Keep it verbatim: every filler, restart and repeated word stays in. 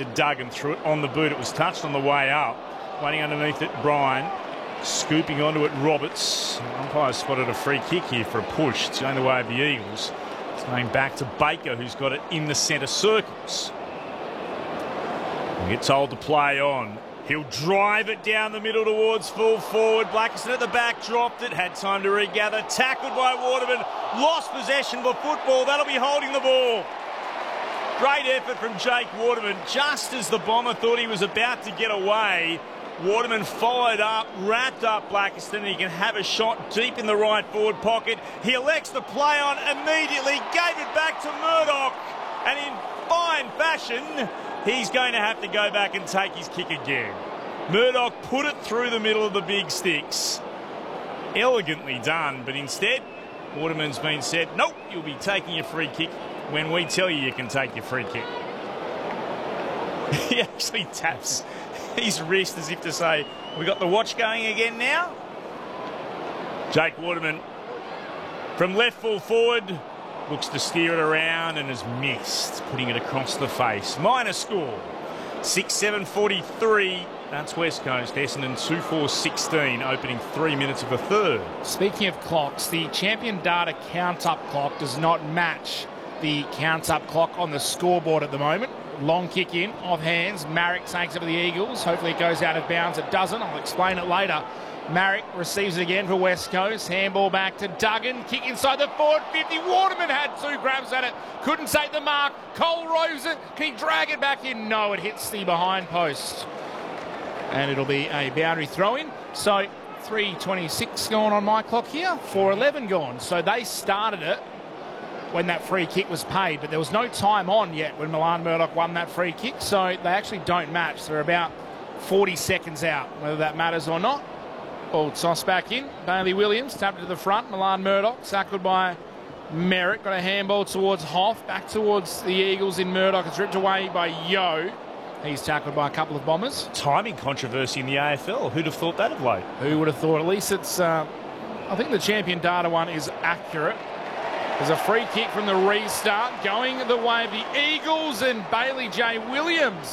to Duggan, threw it on the boot. It was touched on the way up. Waiting underneath it, Bryan. Scooping onto it, Roberts. Umpire spotted a free kick here for a push. It's going the way of the Eagles. It's going back to Baker, who's got it in the centre circles. He'll get told to play on. He'll drive it down the middle towards full forward. Blackiston at the back, dropped it, had time to regather. Tackled by Waterman, lost possession of the football. That'll be holding the ball. Great effort from Jake Waterman. Just as the Bomber thought he was about to get away, Waterman followed up, wrapped up Blackiston, and he can have a shot deep in the right forward pocket. He elects to play on immediately, gave it back to Murdoch, and in fine fashion, he's going to have to go back and take his kick again. Murdoch put it through the middle of the big sticks. Elegantly done, but instead, Waterman's been said, nope, you'll be taking your free kick when we tell you you can take your free kick. He actually taps his wrist as if to say, we got the watch going again now. Jake Waterman from left full forward looks to steer it around and has missed, putting it across the face. Minor score, six seven forty-three. That's West Coast. Essendon two four sixteen, opening three minutes of the third. Speaking of clocks, the Champion Data count-up clock does not match the count-up clock on the scoreboard at the moment. Long kick in, off hands. Marrick takes it for the Eagles. Hopefully it goes out of bounds. It doesn't. I'll explain it later. Marrick receives it again for West Coast. Handball back to Duggan. Kick inside the forward fifty. Waterman had two grabs at it. Couldn't take the mark. Cole Rosen. Can he drag it back in? No, it hits the behind post. And it'll be a boundary throw-in. So three twenty-six gone on my clock here. four eleven gone. So they started it when that free kick was paid, but there was no time on yet when Milan Murdoch won that free kick, so they actually don't match. They're about forty seconds out, whether that matters or not. Ball tossed back in. Bailey Williams tapped it to the front. Milan Murdoch tackled by Merritt. Got a handball towards Hoff, back towards the Eagles in Murdoch. It's ripped away by Yo. He's tackled by a couple of Bombers. Timing controversy in the A F L. Who'd have thought that of late? Who would have thought? At least it's, uh, I think the Champion Data one is accurate. There's a free kick from the restart going the way of the Eagles, and Bailey J. Williams